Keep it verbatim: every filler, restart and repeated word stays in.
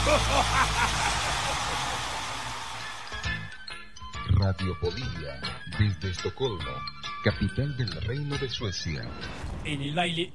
Radio Bolivia, desde Estocolmo, capital del Reino de Suecia. En el baile